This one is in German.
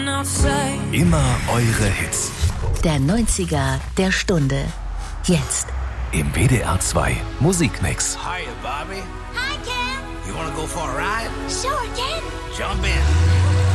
Immer eure Hits. Der 90er der Stunde. Jetzt. Im WDR 2 Musikmix. Hiya, Bobby. Hi, Ken. You wanna go for a ride? Sure, Ken. Jump in.